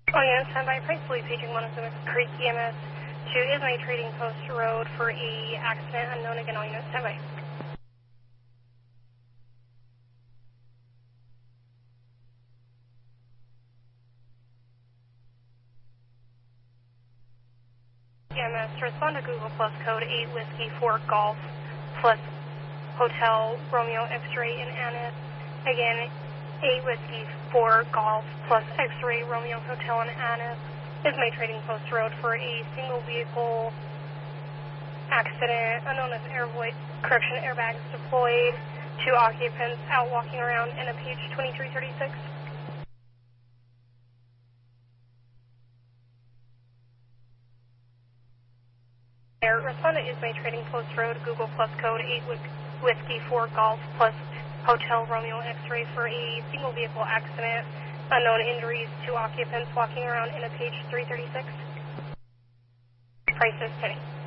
Oh yeah, standby. Principally paging Montezuma Creek EMS to Ismay Trading Post Road for a accident unknown. Again, all units standby. EMS to respond to Google Plus code 8 Whiskey 4 Golf plus Hotel Romeo X-Ray in Annis. Again, 8 Whiskey 4 Golf plus X-Ray Romeo Hotel in Annis. Ismay Trading Post Road for a single vehicle accident unknown as airbags deployed. 2 occupants out walking around in a page 2336. Respondent Ismay Trading Post Road, Google Plus code 8 Whiskey 4 Golf plus Hotel Romeo X-Ray for a single vehicle accident. Unknown injuries, 2 occupants walking around in a page 336. Price is penny.